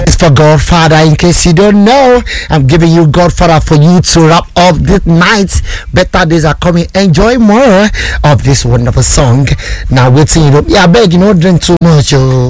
It's for Godfather. In case you don't know, I'm giving you Godfather for you to wrap up this night. Better days are coming. Enjoy more of this wonderful song. Now, waiting, yeah, I beg you, don't drink too much.